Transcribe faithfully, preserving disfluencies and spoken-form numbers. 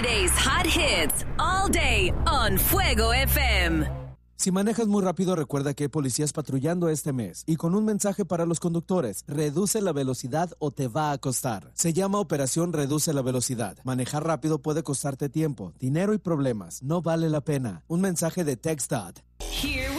Today's hot hits all day on Fuego F M. Si manejas muy rápido, recuerda que hay policías patrullando este mes. Y con un mensaje para los conductores: reduce la velocidad o te va a costar. Se llama Operación Reduce la Velocidad. Manejar rápido puede costarte tiempo, dinero y problemas. No vale la pena. Un mensaje de TxDOT. Here